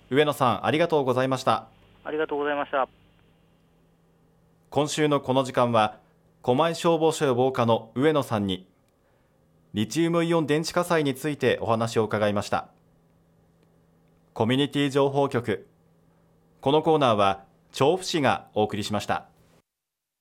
上野さん、ありがとうございました。 ありがとうございました。 今週のこの時間は、狛江消防署予防課の上野さんに、リチウムイオン電池火災についてお話を伺いました。コミュニティ情報局。このコーナーは、調布市がお送りしました。